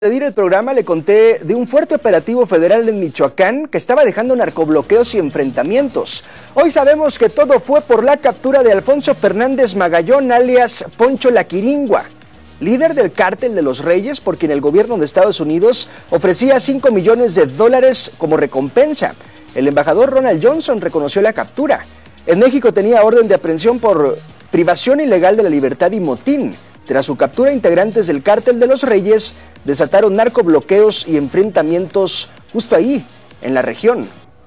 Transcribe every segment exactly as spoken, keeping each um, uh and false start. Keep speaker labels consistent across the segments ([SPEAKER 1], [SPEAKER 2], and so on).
[SPEAKER 1] Pedir el programa le conté de un fuerte operativo federal en Michoacán que estaba dejando narcobloqueos y enfrentamientos. Hoy sabemos que todo fue por la captura de Alfonso Fernández Magallón, alias Poncho La Quiringua, líder del cártel de los Reyes, por quien el gobierno de Estados Unidos ofrecía cinco millones de dólares como recompensa. El embajador Ronald Johnson reconoció la captura. En México tenía orden de aprehensión por privación ilegal de la libertad y motín. Tras su captura, integrantes del cártel de los Reyes desataron narcobloqueos y enfrentamientos justo ahí, en la región.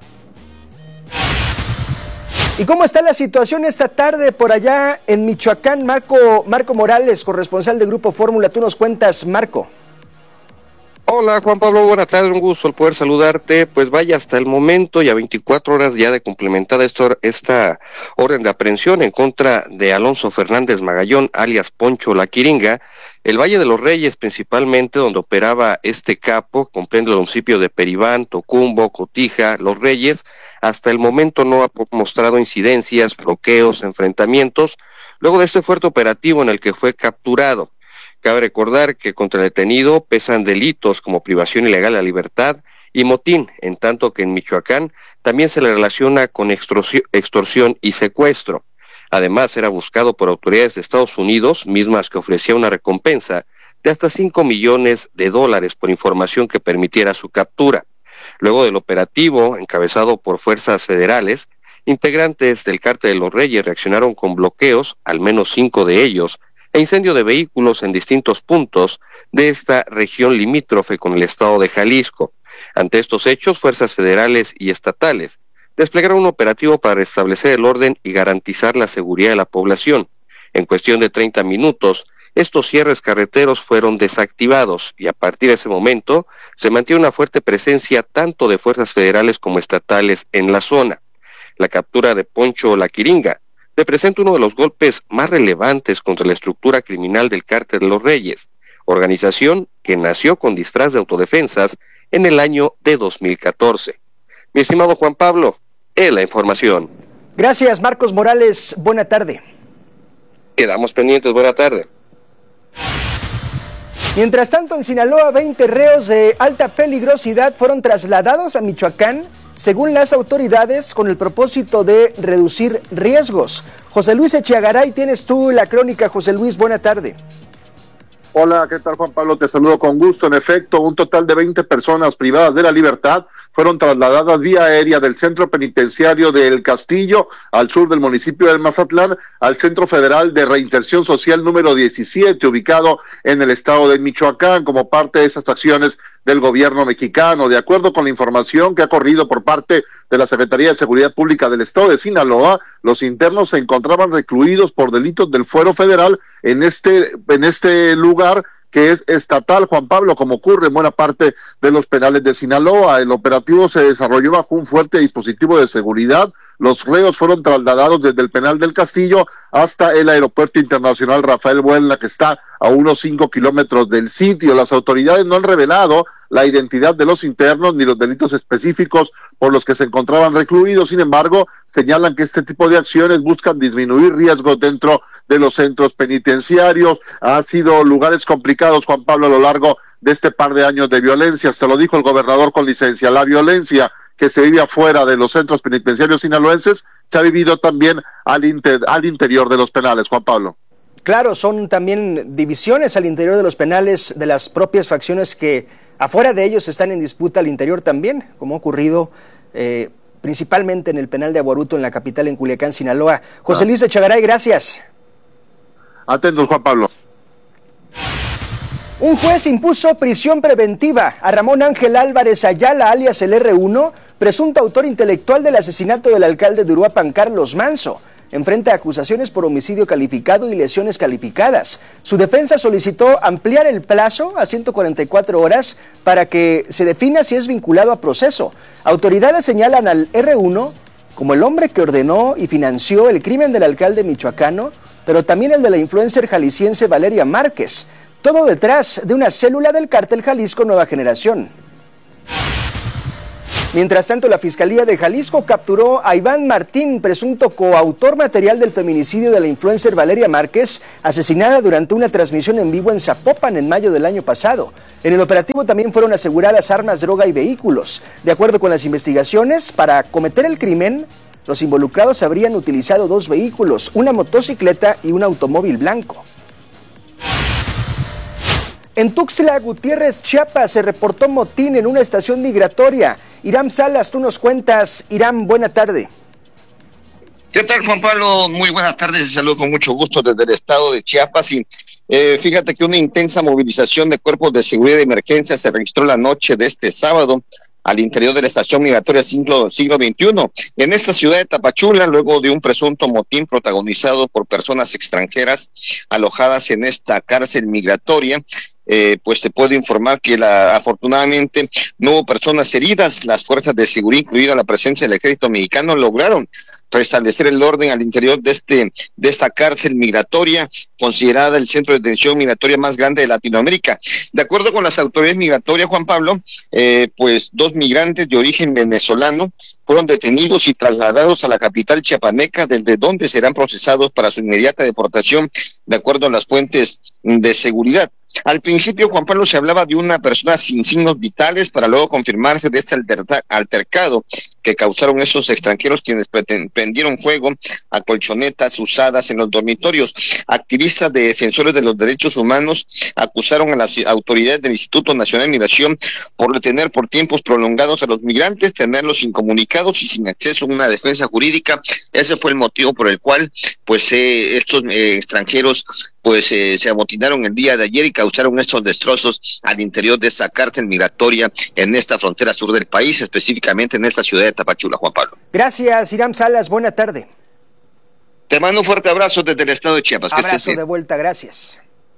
[SPEAKER 1] ¿Y cómo está la situación esta tarde por allá en Michoacán? Marco, Marco Morales, corresponsal de Grupo Fórmula, tú nos cuentas, Marco.
[SPEAKER 2] Hola Juan Pablo, buenas tardes, un gusto el poder saludarte. Pues vaya, hasta el momento y a veinticuatro horas ya de complementada esta, esta orden de aprehensión en contra de Alfonso Fernández Magallón, alias Poncho La Quiringa, el Valle de los Reyes principalmente, donde operaba este capo, comprende el municipio de Peribán, Tocumbo, Cotija, Los Reyes, hasta el momento no ha mostrado incidencias, bloqueos, enfrentamientos, luego de este fuerte operativo en el que fue capturado. Cabe recordar que contra el detenido pesan delitos como privación ilegal de la libertad y motín, en tanto que en Michoacán también se le relaciona con extorsión y secuestro. Además, era buscado por autoridades de Estados Unidos, mismas que ofrecía una recompensa de hasta cinco millones de dólares por información que permitiera su captura. Luego del operativo, encabezado por fuerzas federales, integrantes del Cártel de los Reyes reaccionaron con bloqueos, al menos cinco de ellos, e incendio de vehículos en distintos puntos de esta región limítrofe con el estado de Jalisco. Ante estos hechos, fuerzas federales y estatales desplegaron un operativo para restablecer el orden y garantizar la seguridad de la población. En cuestión de treinta minutos, estos cierres carreteros fueron desactivados y a partir de ese momento se mantiene una fuerte presencia tanto de fuerzas federales como estatales en la zona. La captura de Poncho La Quiringa representa uno de los golpes más relevantes contra la estructura criminal del Cártel de los Reyes, organización que nació con disfraz de autodefensas en el año de dos mil catorce. Mi estimado Juan Pablo, es la información.
[SPEAKER 1] Gracias, Marcos Morales, buena tarde.
[SPEAKER 2] Quedamos pendientes, buena tarde.
[SPEAKER 1] Mientras tanto, en Sinaloa, veinte reos de alta peligrosidad fueron trasladados a Michoacán, según las autoridades, con el propósito de reducir riesgos. José Luis Echeagaray, tienes tú la crónica. José Luis, buena tarde.
[SPEAKER 3] Hola, ¿qué tal Juan Pablo? Te saludo con gusto. En efecto, un total de veinte personas privadas de la libertad fueron trasladadas vía aérea del centro penitenciario de El Castillo, al sur del municipio de Mazatlán, al Centro Federal de Reinserción Social número diecisiete, ubicado en el estado de Michoacán, como parte de esas acciones del gobierno mexicano. De acuerdo con la información que ha corrido por parte de la Secretaría de Seguridad Pública del estado de Sinaloa, los internos se encontraban recluidos por delitos del fuero federal en este, en este lugar que es estatal, Juan Pablo, como ocurre en buena parte de los penales de Sinaloa. El operativo se desarrolló bajo un fuerte dispositivo de seguridad. Los reos fueron trasladados desde el penal del Castillo hasta el aeropuerto internacional Rafael Buelna, que está a unos cinco kilómetros del sitio. Las autoridades no han revelado la identidad de los internos ni los delitos específicos por los que se encontraban recluidos. Sin embargo, señalan que este tipo de acciones buscan disminuir riesgos dentro de los centros penitenciarios. Han sido lugares complicados, Juan Pablo, a lo largo de este par de años de violencia. Se lo dijo el gobernador con licencia. La violencia que se vive afuera de los centros penitenciarios sinaloenses se ha vivido también al, inter, al interior de los penales, Juan Pablo.
[SPEAKER 1] Claro, son también divisiones al interior de los penales de las propias facciones que afuera de ellos están en disputa al interior también, como ha ocurrido eh, principalmente en el penal de Aguaruto, en la capital, en Culiacán, Sinaloa. José Luis Echeagaray, gracias.
[SPEAKER 3] Atentos, Juan Pablo.
[SPEAKER 1] Un juez impuso prisión preventiva a Ramón Ángel Álvarez Ayala, alias el erre uno, presunto autor intelectual del asesinato del alcalde de Uruapan, Carlos Manso. Enfrenta acusaciones por homicidio calificado y lesiones calificadas. Su defensa solicitó ampliar el plazo a ciento cuarenta y cuatro horas para que se defina si es vinculado a proceso. Autoridades señalan al erre uno como el hombre que ordenó y financió el crimen del alcalde michoacano, pero también el de la influencer jalisciense Valeria Márquez. Todo detrás de una célula del cártel Jalisco Nueva Generación. Mientras tanto, la Fiscalía de Jalisco capturó a Iván Martín, presunto coautor material del feminicidio de la influencer Valeria Márquez, asesinada durante una transmisión en vivo en Zapopan en mayo del año pasado. En el operativo también fueron aseguradas armas, droga y vehículos. De acuerdo con las investigaciones, para cometer el crimen, los involucrados habrían utilizado dos vehículos, una motocicleta y un automóvil blanco. En Tuxtla Gutiérrez, Chiapas, se reportó motín en una estación migratoria. Irán Salas, tú nos cuentas. Irán, buena tarde.
[SPEAKER 2] ¿Qué tal, Juan Pablo? Muy buenas tardes y saludo con mucho gusto desde el estado de Chiapas. Y eh, fíjate que una intensa movilización de cuerpos de seguridad de emergencia se registró la noche de este sábado al interior de la estación migratoria siglo, siglo veintiuno, en esta ciudad de Tapachula, luego de un presunto motín protagonizado por personas extranjeras alojadas en esta cárcel migratoria. Eh, pues te puedo informar que la, afortunadamente no hubo personas heridas. Las fuerzas de seguridad, incluida la presencia del ejército mexicano, lograron restablecer el orden al interior de este de esta cárcel migratoria, considerada el centro de detención migratoria más grande de Latinoamérica. De acuerdo con las autoridades migratorias, Juan Pablo, eh, pues dos migrantes de origen venezolano fueron detenidos y trasladados a la capital chiapaneca, desde donde serán procesados para su inmediata deportación, de acuerdo a las fuentes de seguridad. Al principio, Juan Pablo, se hablaba de una persona sin signos vitales, para luego confirmarse de este altercado que causaron esos extranjeros, quienes prendieron fuego a colchonetas usadas en los dormitorios. Activistas de defensores de los derechos humanos acusaron a las autoridades del Instituto Nacional de Migración por detener por tiempos prolongados a los migrantes, tenerlos incomunicados y sin acceso a una defensa jurídica. Ese fue el motivo por el cual pues eh, estos eh, extranjeros pues eh, se amotinaron el día de ayer y causaron estos destrozos al interior de esta cárcel migratoria en esta frontera sur del país, específicamente en esta ciudad de Tapachula, Juan Pablo.
[SPEAKER 1] Gracias, Irán Salas, buena tarde.
[SPEAKER 2] Te mando un fuerte abrazo desde el estado de Chiapas.
[SPEAKER 1] Abrazo de vuelta, gracias.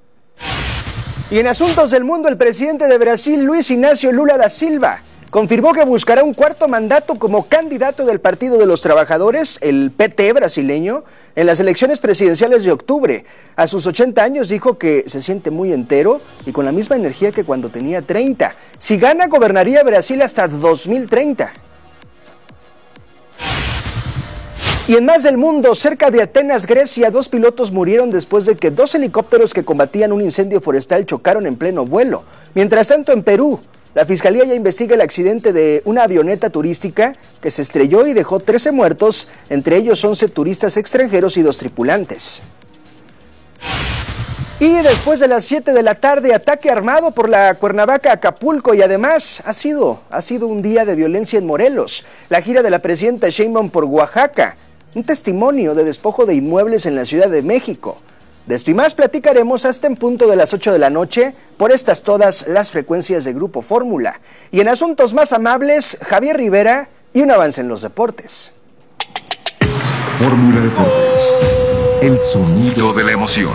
[SPEAKER 1] Y en asuntos del mundo, el presidente de Brasil, Luis Ignacio Lula da Silva, confirmó que buscará un cuarto mandato como candidato del Partido de los Trabajadores, el P T brasileño, en las elecciones presidenciales de octubre. A sus ochenta años dijo que se siente muy entero y con la misma energía que cuando tenía treinta. Si gana, gobernaría Brasil hasta dos mil treinta. Y en más del mundo, cerca de Atenas, Grecia, dos pilotos murieron después de que dos helicópteros que combatían un incendio forestal chocaron en pleno vuelo. Mientras tanto, en Perú, la Fiscalía ya investiga el accidente de una avioneta turística que se estrelló y dejó trece muertos, entre ellos once turistas extranjeros y dos tripulantes. Y después de las siete de la tarde, ataque armado por la Cuernavaca Acapulco, y además ha sido, ha sido un día de violencia en Morelos. La gira de la presidenta Sheinbaum por Oaxaca, un testimonio de despojo de inmuebles en la Ciudad de México. De esto y más platicaremos hasta en punto de las ocho de la noche por estas todas las frecuencias de Grupo Fórmula. Y en asuntos más amables, Javier Rivera y un avance en los deportes.
[SPEAKER 4] Fórmula Deportes, el sonido de la emoción.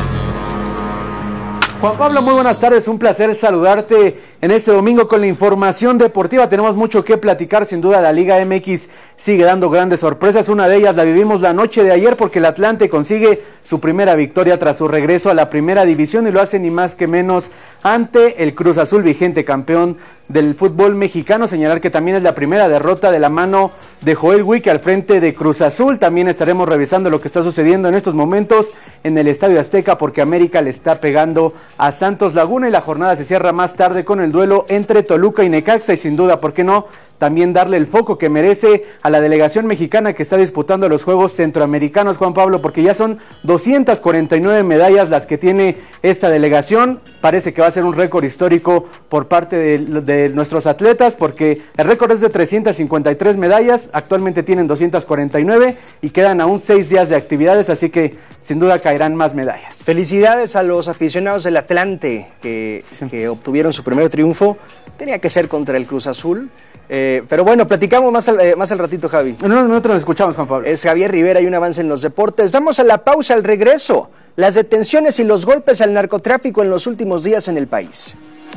[SPEAKER 5] Juan Pablo, muy buenas tardes, un placer saludarte en este domingo con la información deportiva. Tenemos mucho que platicar, sin duda la Liga M X sigue dando grandes sorpresas. Una de ellas la vivimos la noche de ayer porque el Atlante consigue su primera victoria tras su regreso a la primera división y lo hace ni más que menos ante el Cruz Azul, vigente campeón del fútbol mexicano. Señalar que también es la primera derrota de la mano de Joel Wick al frente de Cruz Azul. También estaremos revisando lo que está sucediendo en estos momentos en el Estadio Azteca porque América le está pegando a Santos Laguna y la jornada se cierra más tarde con el duelo entre Toluca y Necaxa y sin duda, ¿por qué no?, también darle el foco que merece a la delegación mexicana que está disputando los Juegos Centroamericanos, Juan Pablo, porque ya son doscientas cuarenta y nueve medallas las que tiene esta delegación. Parece que va a ser un récord histórico por parte de, de nuestros atletas, porque el récord es de trescientas cincuenta y tres medallas, actualmente tienen doscientas cuarenta y nueve y quedan aún seis días de actividades, así que sin duda caerán más medallas.
[SPEAKER 1] Felicidades a los aficionados del Atlante que, sí. que obtuvieron su primer triunfo. Tenía que ser contra el Cruz Azul. Eh, pero bueno, platicamos más al, eh, más al ratito, Javi.
[SPEAKER 5] No, nosotros nos escuchamos, Juan Pablo.
[SPEAKER 1] Es Javier Rivera y un avance en los deportes. Vamos a la pausa, al regreso. Las detenciones y los golpes al narcotráfico en los últimos días en el país.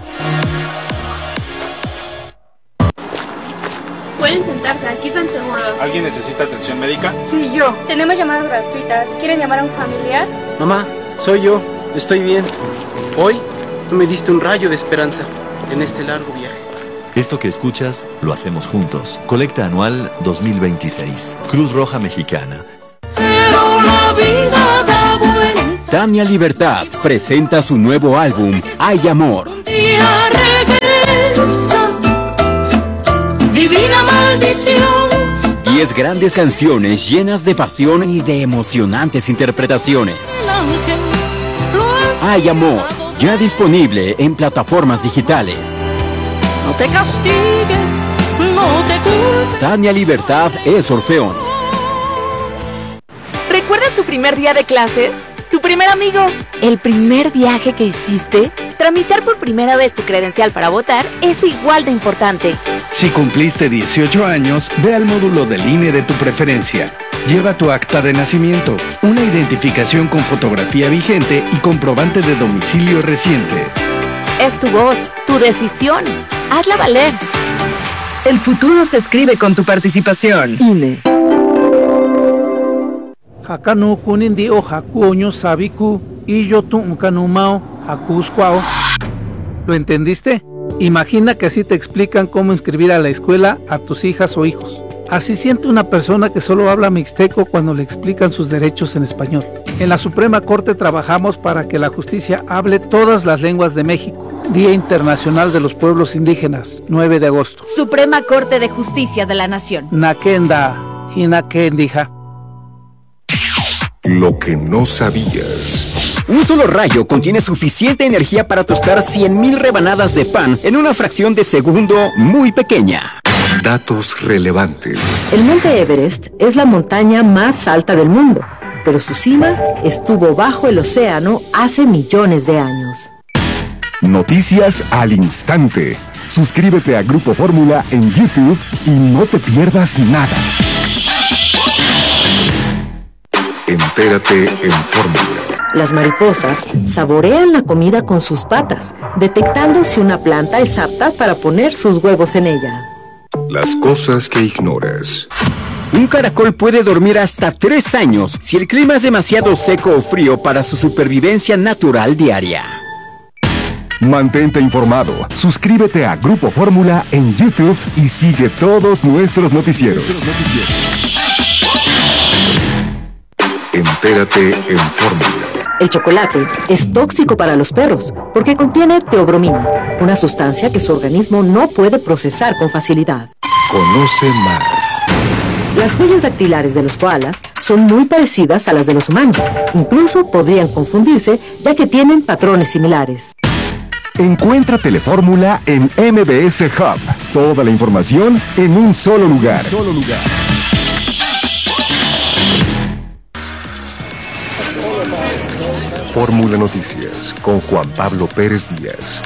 [SPEAKER 6] Pueden sentarse, aquí están seguros.
[SPEAKER 7] ¿Alguien necesita atención médica?
[SPEAKER 6] Sí, yo. Tenemos llamadas gratuitas. ¿Quieren llamar a un familiar?
[SPEAKER 8] Mamá, soy yo. Estoy bien. Hoy tú me diste un rayo de esperanza en este largo viaje. Esto que escuchas, lo hacemos juntos. Colecta anual dos mil veintiséis. Cruz Roja Mexicana.
[SPEAKER 9] Pero la vida da vuelta.
[SPEAKER 10] Tania Libertad presenta su nuevo álbum, Hay Amor.
[SPEAKER 9] Un día regresa, divina maldición.
[SPEAKER 10] Diez grandes canciones llenas de pasión y de emocionantes interpretaciones. Hay Amor, ya disponible en plataformas digitales.
[SPEAKER 9] No te castigues, no te culpes.
[SPEAKER 10] Tania Libertad es Orfeón.
[SPEAKER 11] ¿Recuerdas tu primer día de clases? ¿Tu primer amigo? ¿El primer viaje que hiciste? Tramitar por primera vez tu credencial para votar es igual de importante.
[SPEAKER 12] Si cumpliste dieciocho años, ve al módulo del I N E de tu preferencia. Lleva tu acta de nacimiento, una identificación con fotografía vigente y comprobante de domicilio reciente.
[SPEAKER 11] Es tu voz, tu decisión. Hazla valer.
[SPEAKER 13] El futuro se escribe con tu participación. I N E.
[SPEAKER 14] Hakanu kunindi o hakuoño sabiku y yo tu unkanumao hakuskwao. ¿Lo entendiste? Imagina que así te explican cómo inscribir a la escuela a tus hijas o hijos. Así siente una persona que solo habla mixteco cuando le explican sus derechos en español. En la Suprema Corte trabajamos para que la justicia hable todas las lenguas de México. Día Internacional de los Pueblos Indígenas, nueve de agosto.
[SPEAKER 15] Suprema Corte de Justicia de la Nación.
[SPEAKER 14] Nakenda, Hinakendija.
[SPEAKER 4] Lo que no sabías.
[SPEAKER 10] Un solo rayo contiene suficiente energía para tostar cien mil rebanadas de pan en una fracción de segundo muy pequeña.
[SPEAKER 4] Datos relevantes.
[SPEAKER 13] El Monte Everest es la montaña más alta del mundo, pero su cima estuvo bajo el océano hace millones de años.
[SPEAKER 4] Noticias al instante. Suscríbete a Grupo Fórmula en YouTube y no te pierdas nada. Entérate en Fórmula.
[SPEAKER 13] Las mariposas saborean la comida con sus patas, detectando si una planta es apta para poner sus huevos en ella.
[SPEAKER 4] Las cosas que ignoras.
[SPEAKER 10] Un caracol puede dormir hasta tres años si el clima es demasiado seco o frío para su supervivencia natural diaria.
[SPEAKER 4] Mantente informado. Suscríbete a Grupo Fórmula en YouTube y sigue todos nuestros noticieros. Entérate en Fórmula.
[SPEAKER 13] El chocolate es tóxico para los perros porque contiene teobromina, una sustancia que su organismo no puede procesar con facilidad.
[SPEAKER 4] Conoce más.
[SPEAKER 13] Las huellas dactilares de los koalas son muy parecidas a las de los humanos. Incluso podrían confundirse ya que tienen patrones similares.
[SPEAKER 4] Encuentra Telefórmula en M B S Hub. Toda la información en un solo lugar. Un solo lugar. Fórmula Noticias con Juan Pablo Pérez Díaz.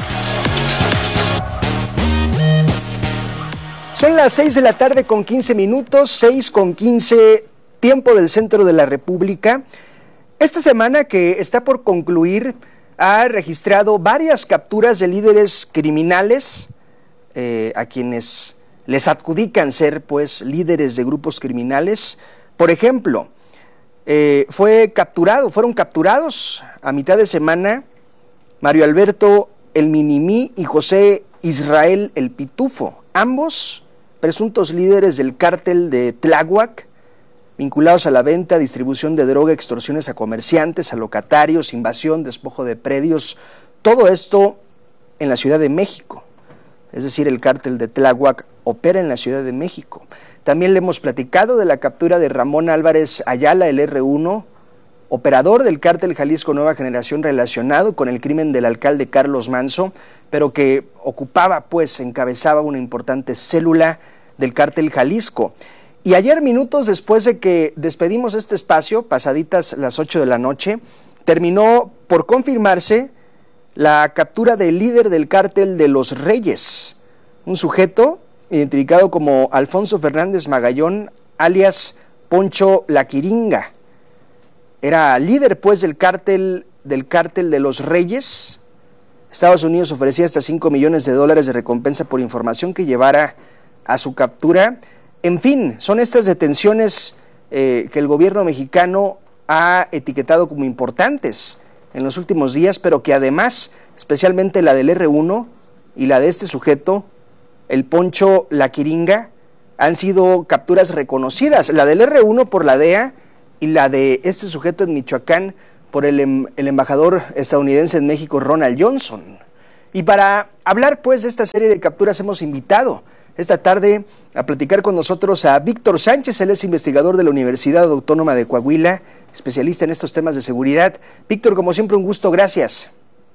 [SPEAKER 1] Son las seis de la tarde con quince minutos, seis con quince, tiempo del centro de la República. Esta semana que está por concluir ha registrado varias capturas de líderes criminales, eh, a quienes les adjudican ser pues líderes de grupos criminales. Por ejemplo, eh, fue capturado, fueron capturados a mitad de semana Mario Alberto el Minimí y José Israel el Pitufo, ambos presuntos líderes del cártel de Tláhuac, vinculados a la venta, distribución de droga, extorsiones a comerciantes, a locatarios, invasión, despojo de predios, todo esto en la Ciudad de México. Es decir, el cártel de Tláhuac opera en la Ciudad de México. También le hemos platicado de la captura de Ramón Álvarez Ayala, el erre uno, operador del cártel Jalisco Nueva Generación relacionado con el crimen del alcalde Carlos Manso, pero que ocupaba, pues, encabezaba una importante célula del cártel Jalisco. Y ayer, minutos después de que despedimos este espacio, pasaditas las ocho de la noche, terminó por confirmarse la captura del líder del cártel de Los Reyes, un sujeto identificado como Alfonso Fernández Magallón, alias Poncho La Quiringa. Era líder, pues, del cártel, del cártel de Los Reyes. Estados Unidos ofrecía hasta cinco millones de dólares de recompensa por información que llevara a su captura. En fin, son estas detenciones eh, que el gobierno mexicano ha etiquetado como importantes en los últimos días, pero que además, especialmente la del erre uno y la de este sujeto, el Poncho, la Quiringa, han sido capturas reconocidas, la del erre uno por la D E A y la de este sujeto en Michoacán por el, el embajador estadounidense en México, Ronald Johnson. Y para hablar pues de esta serie de capturas hemos invitado esta tarde a platicar con nosotros a Víctor Sánchez. Él es investigador de la Universidad Autónoma de Coahuila, especialista en estos temas de seguridad. Víctor, como siempre, un gusto, gracias.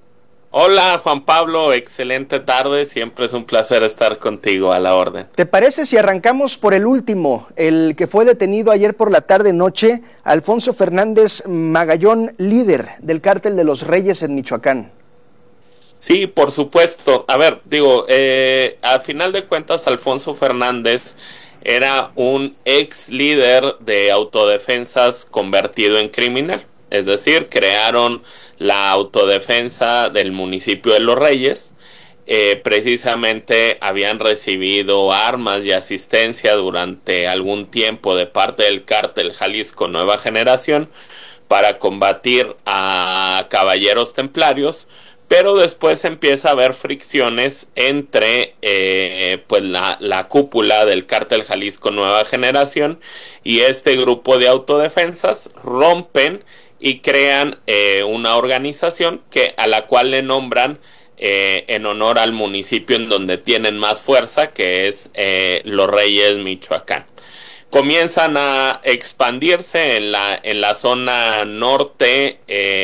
[SPEAKER 16] Hola Juan Pablo, excelente tarde, siempre es un placer estar contigo, a la orden.
[SPEAKER 1] ¿Te parece si arrancamos por el último, el que fue detenido ayer por la tarde-noche, Alfonso Fernández Magallón, líder del Cártel de los Reyes en Michoacán?
[SPEAKER 16] Sí, por supuesto. A ver, digo, eh, al final de cuentas Alfonso Fernández era un ex líder de autodefensas convertido en criminal. Es decir, crearon la autodefensa del municipio de Los Reyes. Eh, precisamente habían recibido armas y asistencia durante algún tiempo de parte del cártel Jalisco Nueva Generación para combatir a caballeros templarios, pero después empieza a haber fricciones entre eh, pues la, la cúpula del cártel Jalisco Nueva Generación y este grupo de autodefensas. Rompen y crean eh, una organización que a la cual le nombran eh, en honor al municipio en donde tienen más fuerza, que es eh, Los Reyes, Michoacán. Comienzan a expandirse en la, en la zona norte,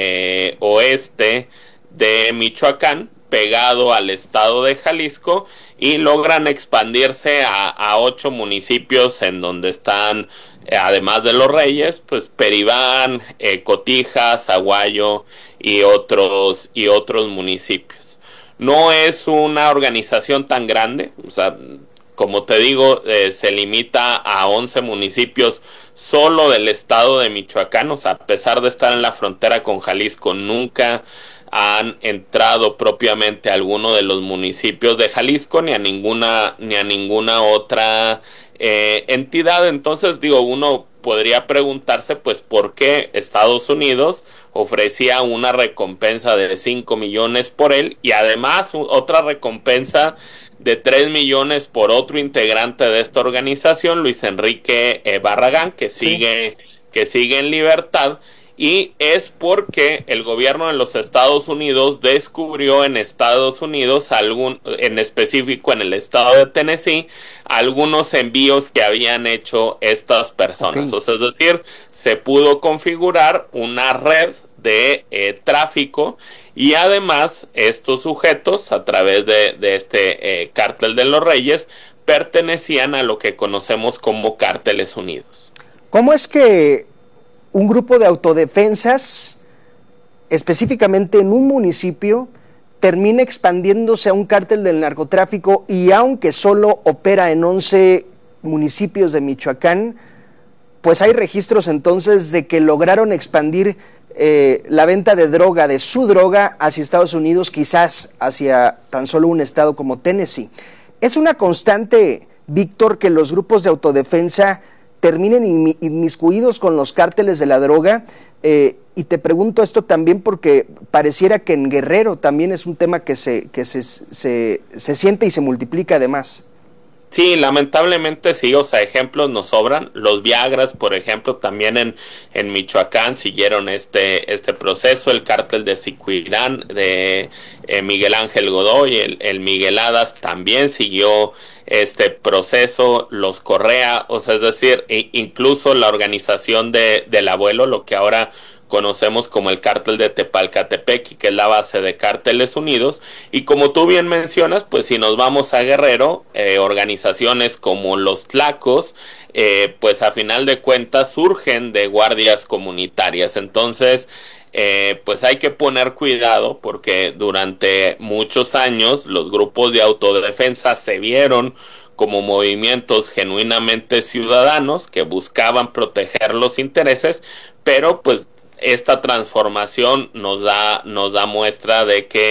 [SPEAKER 16] eh, oeste de Michoacán, pegado al estado de Jalisco, y logran expandirse a, a ocho municipios en donde están, además de Los Reyes, pues Peribán, eh, Cotija, Zaguayo y otros, y otros municipios. No es una organización tan grande, o sea, como te digo, eh, se limita a once municipios solo del estado de Michoacán. O sea, a pesar de estar en la frontera con Jalisco, nunca han entrado propiamente a alguno de los municipios de Jalisco, ni a ninguna, ni a ninguna otra eh, entidad. Entonces, digo, uno podría preguntarse, pues, ¿por qué Estados Unidos ofrecía una recompensa de cinco millones por él y además otra recompensa de tres millones por otro integrante de esta organización, Luis Enrique eh, Barragán, que sigue, sí. que sigue en libertad? Y es porque el gobierno de los Estados Unidos descubrió en Estados Unidos, algún, en específico en el estado de Tennessee, algunos envíos que habían hecho estas personas. Okay. O sea, es decir, se pudo configurar una red de eh, tráfico, y además estos sujetos, a través de, de este eh, cártel de los Reyes, pertenecían a lo que conocemos como Cárteles Unidos.
[SPEAKER 1] ¿Cómo es que un grupo de autodefensas, específicamente en un municipio, termina expandiéndose a un cártel del narcotráfico, y aunque solo opera en once municipios de Michoacán, pues hay registros entonces de que lograron expandir eh, la venta de droga, de su droga, hacia Estados Unidos, quizás hacia tan solo un estado como Tennessee? Es una constante, Víctor, que los grupos de autodefensa terminen inmiscuidos con los cárteles de la droga, eh, y te pregunto esto también porque pareciera que en Guerrero también es un tema que se, que se, se, se siente y se multiplica además.
[SPEAKER 16] Sí, lamentablemente sí, o sea, ejemplos nos sobran. Los Viagras, por ejemplo, también en, en Michoacán siguieron este, este proceso. El cártel de Sicuirán, de eh, Miguel Ángel Godoy, el, el Migueladas, también siguió este proceso. Los Correa, o sea, es decir, e incluso la organización de, del Abuelo, lo que ahora conocemos como el cártel de Tepalcatepec, que es la base de Cárteles Unidos. Y como tú bien mencionas, pues si nos vamos a Guerrero, eh, organizaciones como los Tlacos, eh, pues a final de cuentas surgen de guardias comunitarias. Entonces, eh, pues hay que poner cuidado, porque durante muchos años los grupos de autodefensa se vieron como movimientos genuinamente ciudadanos que buscaban proteger los intereses, pero pues esta transformación nos da, nos da muestra de que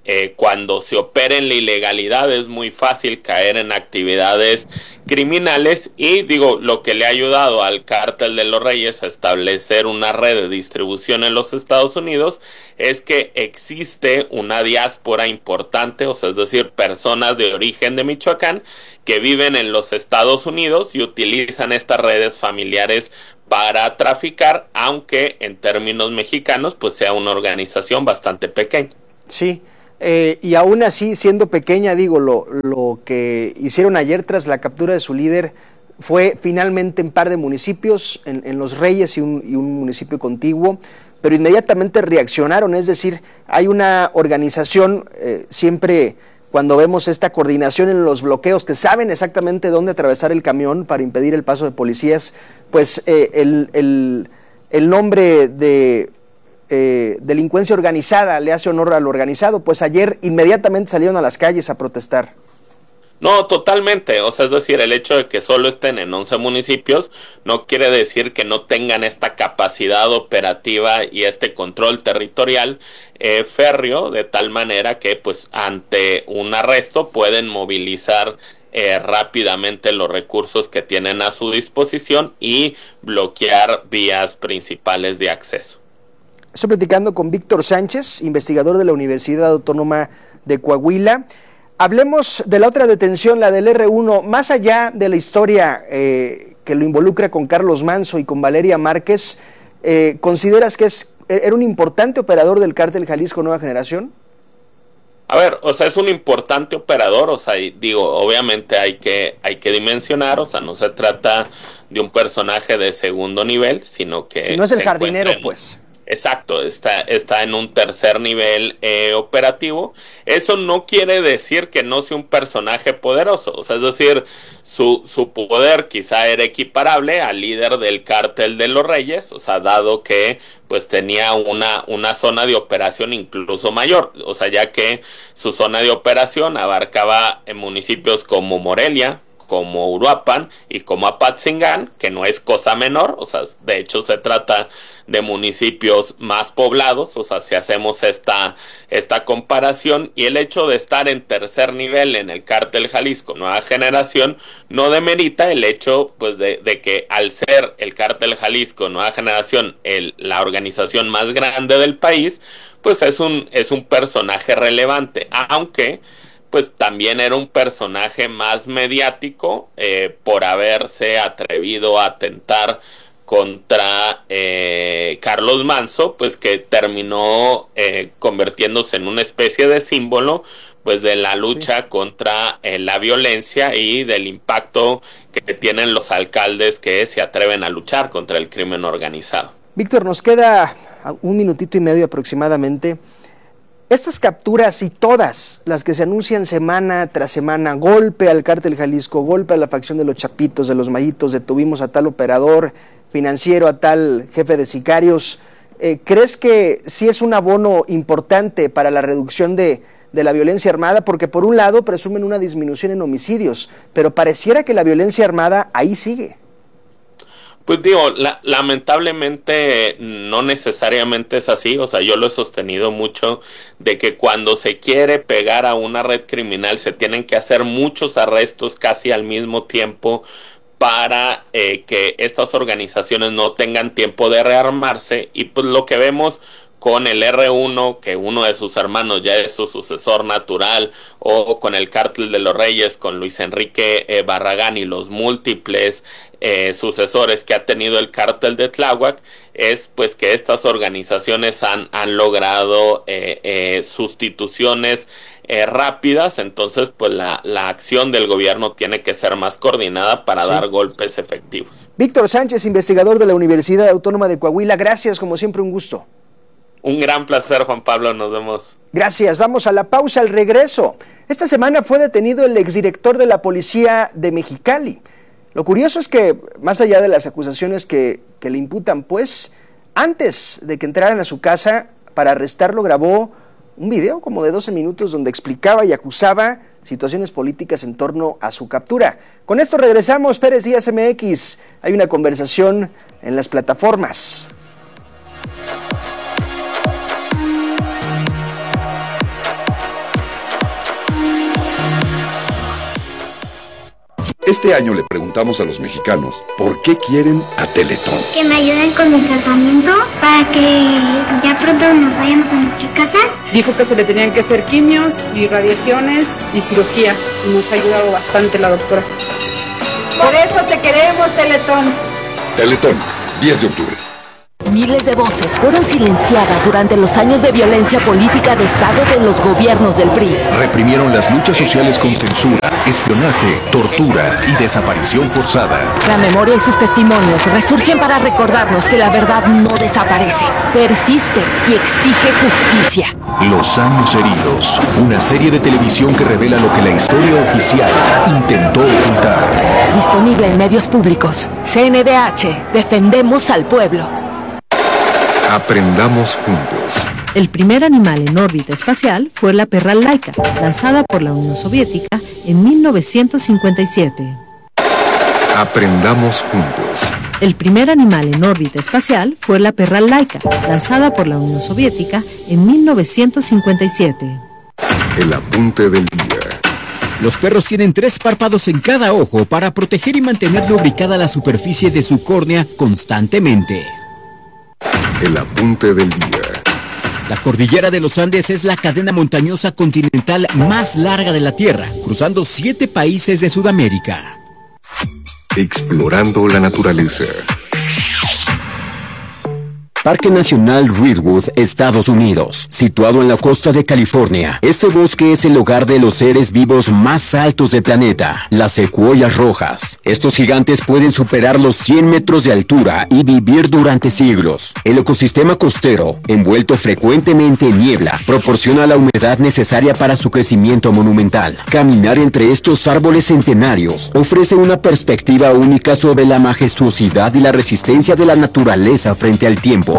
[SPEAKER 16] eh, cuando se opera en la ilegalidad es muy fácil caer en actividades criminales, y digo, lo que le ha ayudado al Cártel de los Reyes a establecer una red de distribución en los Estados Unidos es que existe una diáspora importante, o sea, es decir, personas de origen de Michoacán que viven en los Estados Unidos y utilizan estas redes familiares para traficar, aunque en términos mexicanos pues sea una organización bastante pequeña.
[SPEAKER 1] Sí. Eh, y aún así, siendo pequeña, digo, lo, lo que hicieron ayer tras la captura de su líder fue finalmente en par de municipios, en, en Los Reyes y un, y un municipio contiguo, pero inmediatamente reaccionaron, es decir, hay una organización, eh, siempre cuando vemos esta coordinación en los bloqueos, que saben exactamente dónde atravesar el camión para impedir el paso de policías, pues eh, el, el, el nombre de... Eh, delincuencia organizada le hace honor al organizado, pues ayer inmediatamente salieron a las calles a protestar.
[SPEAKER 16] No, totalmente, o sea, es decir, el hecho de que solo estén en once municipios no quiere decir que no tengan esta capacidad operativa y este control territorial eh, férreo, de tal manera que pues ante un arresto pueden movilizar eh, rápidamente los recursos que tienen a su disposición y bloquear vías principales de acceso.
[SPEAKER 1] Estoy platicando con Víctor Sánchez, investigador de la Universidad Autónoma de Coahuila. Hablemos de la otra detención, la del erre uno, más allá de la historia eh, que lo involucra con Carlos Manso y con Valeria Márquez, eh, ¿consideras que es, era un importante operador del Cártel Jalisco Nueva Generación?
[SPEAKER 16] A ver, o sea, es un importante operador, o sea, digo, obviamente hay que, hay que dimensionar, o sea, no se trata de un personaje de segundo nivel, sino que...
[SPEAKER 1] Si no es el jardinero, en... pues...
[SPEAKER 16] Exacto, está, está en un tercer nivel eh, operativo. Eso no quiere decir que no sea un personaje poderoso, o sea, es decir, su, su poder quizá era equiparable al líder del Cártel de los Reyes, o sea, dado que pues tenía una, una zona de operación incluso mayor, o sea, ya que su zona de operación abarcaba en municipios como Morelia, como Uruapan y como Apatzingán, que no es cosa menor, o sea, de hecho se trata de municipios más poblados, o sea, si hacemos esta, esta comparación, y el hecho de estar en tercer nivel en el Cártel Jalisco Nueva Generación no demerita el hecho, pues, de, de que al ser el Cártel Jalisco Nueva Generación el, la organización más grande del país, pues es un, es un personaje relevante, aunque pues también era un personaje más mediático eh, por haberse atrevido a atentar contra eh, Carlos Manso, pues que terminó eh, convirtiéndose en una especie de símbolo pues de la lucha sí. contra eh, la violencia y del impacto que tienen los alcaldes que se atreven a luchar contra el crimen organizado.
[SPEAKER 1] Víctor, nos queda un minutito y medio aproximadamente. Estas capturas y todas las que se anuncian semana tras semana, golpe al Cártel Jalisco, golpe a la facción de los Chapitos, de los Mayitos, detuvimos a tal operador financiero, a tal jefe de sicarios, eh, ¿crees que sí es un abono importante para la reducción de, de la violencia armada? Porque por un lado presumen una disminución en homicidios, pero pareciera que la violencia armada ahí sigue.
[SPEAKER 16] Pues digo, la, lamentablemente no necesariamente es así, o sea, yo lo he sostenido mucho de que cuando se quiere pegar a una red criminal se tienen que hacer muchos arrestos casi al mismo tiempo para eh, que estas organizaciones no tengan tiempo de rearmarse, y pues lo que vemos con el erre uno, que uno de sus hermanos ya es su sucesor natural, o con el Cártel de los Reyes, con Luis Enrique eh, Barragán y los múltiples eh, sucesores que ha tenido el Cártel de Tláhuac, es pues que estas organizaciones han, han logrado eh, eh, sustituciones eh, rápidas, entonces pues la, la acción del gobierno tiene que ser más coordinada para sí. dar golpes efectivos.
[SPEAKER 1] Víctor Sánchez, investigador de la Universidad Autónoma de Coahuila, gracias, como siempre un gusto.
[SPEAKER 16] Un gran placer, Juan Pablo, nos vemos.
[SPEAKER 1] Gracias, vamos a la pausa, al regreso. Esta semana fue detenido el exdirector de la policía de Mexicali. Lo curioso es que, más allá de las acusaciones que, que le imputan, pues, antes de que entraran a su casa para arrestarlo, grabó un video como de doce minutos donde explicaba y acusaba situaciones políticas en torno a su captura. Con esto regresamos, Pérez Díaz M X. Hay una conversación en las plataformas.
[SPEAKER 17] Este año le preguntamos a los mexicanos por qué quieren a Teletón.
[SPEAKER 18] Que me ayuden con mi tratamiento para que ya pronto nos vayamos a nuestra casa.
[SPEAKER 19] Dijo que se le tenían que hacer quimios y radiaciones y cirugía. Y nos ha ayudado bastante la doctora.
[SPEAKER 20] Por eso te queremos, Teletón.
[SPEAKER 17] Teletón, diez de octubre.
[SPEAKER 11] Miles de voces fueron silenciadas durante los años de violencia política de Estado de los gobiernos del P R I.
[SPEAKER 21] Reprimieron las luchas sociales con censura, espionaje, tortura y desaparición forzada.
[SPEAKER 11] La memoria y sus testimonios resurgen para recordarnos que la verdad no desaparece, persiste y exige justicia.
[SPEAKER 21] Los años heridos, una serie de televisión que revela lo que la historia oficial intentó ocultar.
[SPEAKER 11] Disponible en medios públicos. C N D H, defendemos al pueblo.
[SPEAKER 4] Aprendamos juntos.
[SPEAKER 13] El primer animal en órbita espacial fue la perra Laika, lanzada por la Unión Soviética en mil novecientos cincuenta y siete.
[SPEAKER 4] Aprendamos juntos.
[SPEAKER 13] El primer animal en órbita espacial fue la perra Laika, lanzada por la Unión Soviética en mil novecientos cincuenta y siete.
[SPEAKER 4] El apunte del día.
[SPEAKER 10] Los perros tienen tres párpados en cada ojo para proteger y mantener lubricada la superficie de su córnea constantemente.
[SPEAKER 4] El apunte del día.
[SPEAKER 10] La cordillera de los Andes es la cadena montañosa continental más larga de la Tierra, cruzando siete países de Sudamérica.
[SPEAKER 4] Explorando la naturaleza.
[SPEAKER 10] Parque Nacional Redwood, Estados Unidos, situado en la costa de California. Este bosque es el hogar de los seres vivos más altos del planeta, las secuoyas rojas. Estos gigantes pueden superar los cien metros de altura y vivir durante siglos. El ecosistema costero, envuelto frecuentemente en niebla, proporciona la humedad necesaria para su crecimiento monumental. Caminar entre estos árboles centenarios ofrece una perspectiva única sobre la majestuosidad y la resistencia de la naturaleza frente al tiempo.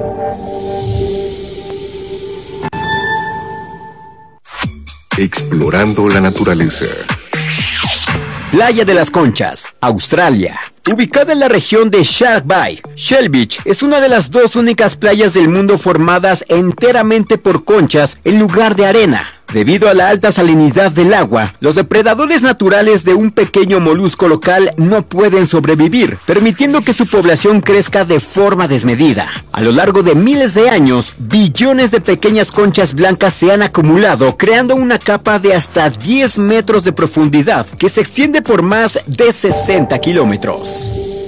[SPEAKER 4] Explorando la naturaleza.
[SPEAKER 10] Playa de las Conchas, Australia. Ubicada en la región de Shark Bay, Shell Beach es una de las dos únicas playas del mundo formadas enteramente por conchas en lugar de arena. Debido a la alta salinidad del agua, los depredadores naturales de un pequeño molusco local no pueden sobrevivir, permitiendo que su población crezca de forma desmedida. A lo largo de miles de años, billones de pequeñas conchas blancas se han acumulado, creando una capa de hasta diez metros de profundidad, que se extiende por más de sesenta kilómetros.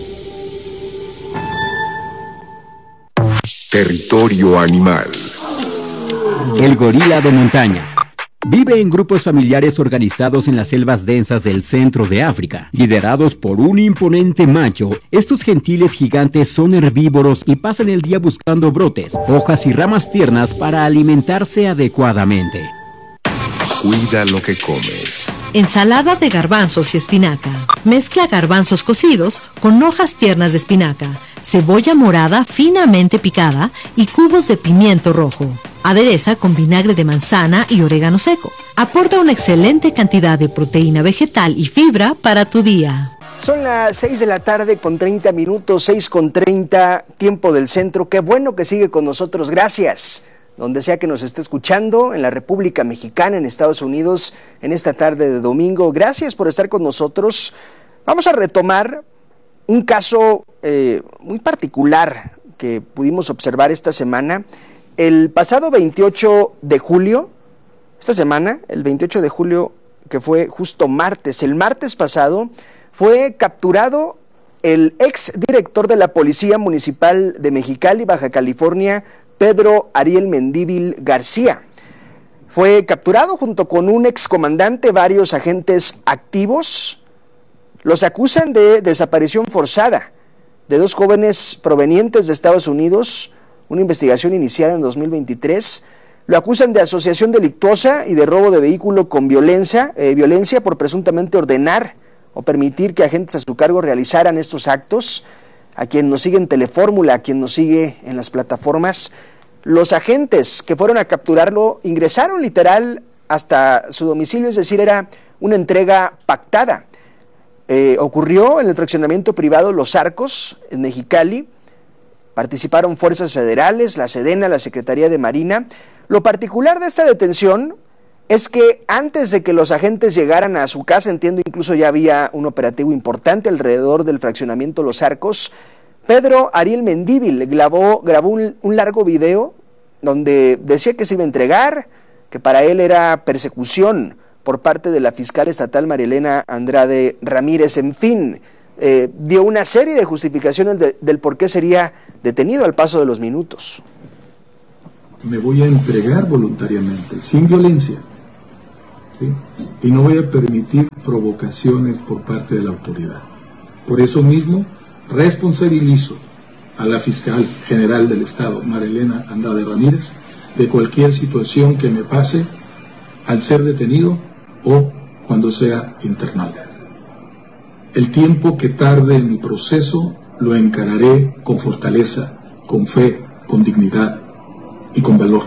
[SPEAKER 4] Territorio animal.
[SPEAKER 10] El gorila de montaña. Vive en grupos familiares organizados en las selvas densas del centro de África, liderados por un imponente macho. Estos gentiles gigantes son herbívoros y pasan el día buscando brotes, hojas y ramas tiernas para alimentarse adecuadamente.
[SPEAKER 4] Cuida lo que comes.
[SPEAKER 13] Ensalada de garbanzos y espinaca. Mezcla garbanzos cocidos con hojas tiernas de espinaca, cebolla morada finamente picada y cubos de pimiento rojo. Adereza con vinagre de manzana y orégano seco. Aporta una excelente cantidad de proteína vegetal y fibra para tu día.
[SPEAKER 1] Son las seis de la tarde con treinta minutos, seis con treinta, tiempo del centro. Qué bueno que sigue con nosotros, gracias. Donde sea que nos esté escuchando, en la República Mexicana, en Estados Unidos, en esta tarde de domingo. Gracias por estar con nosotros. Vamos a retomar un caso eh, muy particular que pudimos observar esta semana. El pasado veintiocho de julio, esta semana, el veintiocho de julio, que fue justo martes, el martes pasado, fue capturado el ex director de la Policía Municipal de Mexicali, Baja California, Pedro Ariel Mendívil García. Fue capturado junto con un excomandante, varios agentes activos. Los acusan de desaparición forzada de dos jóvenes provenientes de Estados Unidos, una investigación iniciada en dos mil veintitrés. Lo acusan de asociación delictuosa y de robo de vehículo con violencia, eh, violencia por presuntamente ordenar o permitir que agentes a su cargo realizaran estos actos. A quien nos sigue en Telefórmula, a quien nos sigue en las plataformas, los agentes que fueron a capturarlo ingresaron literal hasta su domicilio, es decir, era una entrega pactada. Eh, ocurrió en el fraccionamiento privado Los Arcos, en Mexicali. Participaron fuerzas federales, la Sedena, la Secretaría de Marina. Lo particular de esta detención es que antes de que los agentes llegaran a su casa, entiendo incluso ya había un operativo importante alrededor del fraccionamiento Los Arcos, Pedro Ariel Mendívil grabó, grabó un, un largo video donde decía que se iba a entregar, que para él era persecución por parte de la fiscal estatal María Elena Andrade Ramírez. En fin, eh, dio una serie de justificaciones de, del por qué sería detenido al paso de los minutos.
[SPEAKER 3] Me voy a entregar voluntariamente, sin violencia, ¿sí? Y no voy a permitir provocaciones por parte de la autoridad. Por eso mismo, responsabilizo a la fiscal general del Estado, María Elena Andrade Ramírez, de cualquier situación que me pase al ser detenido o cuando sea internado. El tiempo que tarde en mi proceso lo encararé con fortaleza, con fe, con dignidad y con valor.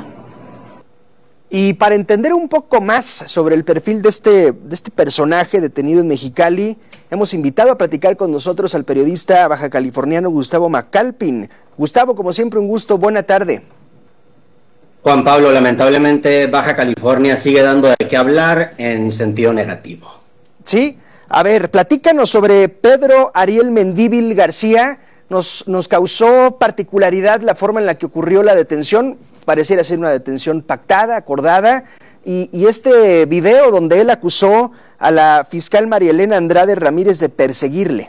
[SPEAKER 1] Y para entender un poco más sobre el perfil de este, de este personaje detenido en Mexicali, hemos invitado a platicar con nosotros al periodista bajacaliforniano Gustavo Macalpin. Gustavo, como siempre, un gusto, buena tarde.
[SPEAKER 22] Juan Pablo, lamentablemente Baja California sigue dando de qué hablar en sentido negativo.
[SPEAKER 1] Sí, a ver, platícanos sobre Pedro Ariel Mendívil García. Nos, nos causó particularidad la forma en la que ocurrió la detención. Pareciera ser una detención pactada, acordada, y, y este video donde él acusó a la fiscal María Elena Andrade Ramírez de perseguirle.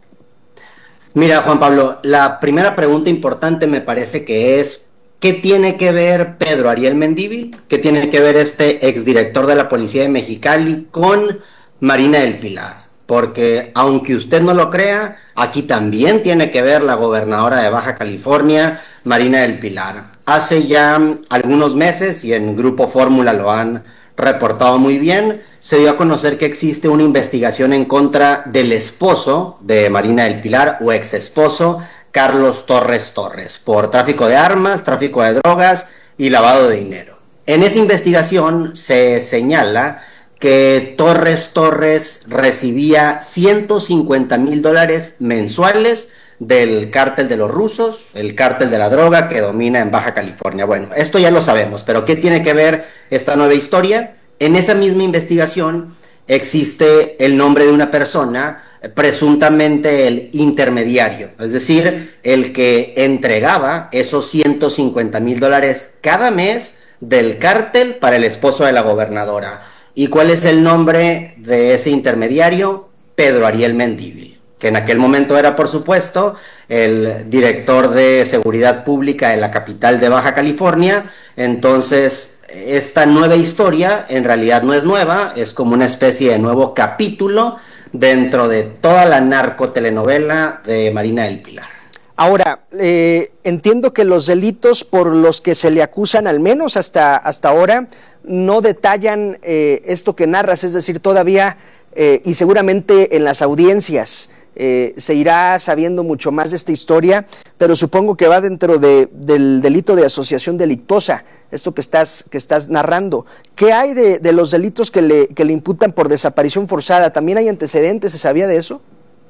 [SPEAKER 22] Mira, Juan Pablo, la primera pregunta importante me parece que es, ¿qué tiene que ver Pedro Ariel Mendívil? ¿Qué tiene que ver este exdirector de la Policía de Mexicali con Marina del Pilar? Porque, aunque usted no lo crea, aquí también tiene que ver la gobernadora de Baja California, Marina del Pilar. Hace ya algunos meses, y en Grupo Fórmula lo han reportado muy bien, se dio a conocer que existe una investigación en contra del esposo de Marina del Pilar, o ex esposo, Carlos Torres Torres, por tráfico de armas, tráfico de drogas y lavado de dinero. En esa investigación se señala que Torres Torres recibía ciento cincuenta mil dólares mensuales del cártel de los rusos, el cártel de la droga que domina en Baja California. Bueno, esto ya lo sabemos, pero ¿qué tiene que ver esta nueva historia? En esa misma investigación existe el nombre de una persona, presuntamente el intermediario, es decir, el que entregaba esos ciento cincuenta mil dólares cada mes del cártel para el esposo de la gobernadora. ¿Y cuál es el nombre de ese intermediario? Pedro Ariel Mendívil, que en aquel momento era, por supuesto, el director de seguridad pública de la capital de Baja California. Entonces, esta nueva historia en realidad no es nueva, es como una especie de nuevo capítulo dentro de toda la narcotelenovela de Marina del Pilar.
[SPEAKER 1] Ahora, eh, entiendo que los delitos por los que se le acusan, al menos hasta, hasta ahora, no detallan eh, esto que narras, es decir, todavía, eh, y seguramente en las audiencias eh, se irá sabiendo mucho más de esta historia, pero supongo que va dentro de, del delito de asociación delictuosa, esto que estás, que estás narrando. ¿Qué hay de, de los delitos que le, que le imputan por desaparición forzada? ¿También hay antecedentes? ¿Se sabía de eso?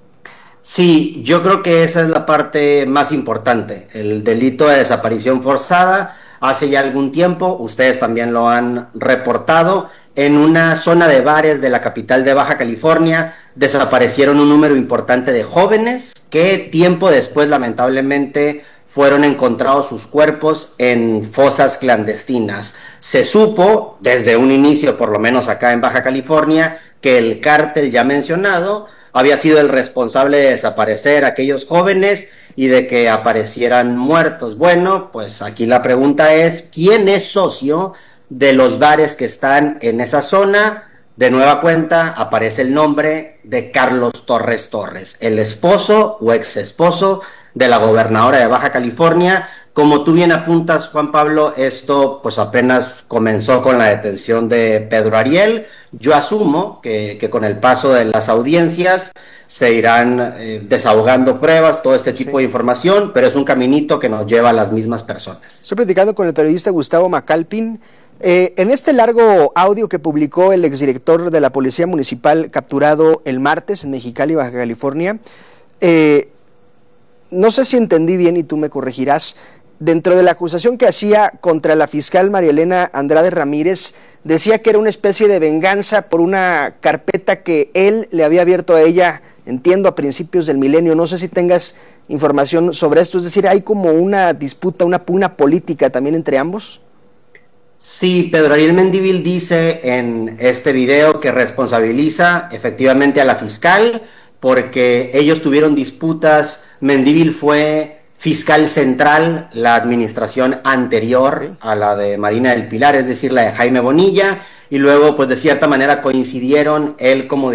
[SPEAKER 22] Sí, yo creo que esa es la parte más importante, el delito de desaparición forzada. Hace ya algún tiempo, ustedes también lo han reportado, en una zona de bares de la capital de Baja California desaparecieron un número importante de jóvenes que tiempo después, lamentablemente, fueron encontrados sus cuerpos en fosas clandestinas. Se supo, desde un inicio, por lo menos acá en Baja California, que el cártel ya mencionado había sido el responsable de desaparecer a aquellos jóvenes y de que aparecieran muertos. Bueno, pues aquí la pregunta es, ¿quién es socio de los bares que están en esa zona? De nueva cuenta aparece el nombre de Carlos Torres Torres, el esposo o ex esposo de la gobernadora de Baja California. Como tú bien apuntas, Juan Pablo, esto pues apenas comenzó con la detención de Pedro Ariel. Yo asumo que, que con el paso de las audiencias se irán eh, desahogando pruebas, todo este tipo sí. de información, pero es un caminito que nos lleva a las mismas personas.
[SPEAKER 1] Estoy platicando con el periodista Gustavo Macalpin. Eh, en este largo audio que publicó el exdirector de la Policía Municipal capturado el martes en Mexicali, Baja California, eh, no sé si entendí bien y tú me corregirás, dentro de la acusación que hacía contra la fiscal María Elena Andrade Ramírez, decía que era una especie de venganza por una carpeta que él le había abierto a ella, entiendo, a principios del milenio. No sé si tengas información sobre esto, es decir, ¿hay como una disputa, una pugna política también entre ambos?
[SPEAKER 22] Sí, Pedro Ariel Mendívil dice en este video que responsabiliza efectivamente a la fiscal porque ellos tuvieron disputas. Mendívil fue fiscal central la administración anterior a la de Marina del Pilar, es decir, la de Jaime Bonilla, y luego pues de cierta manera coincidieron él como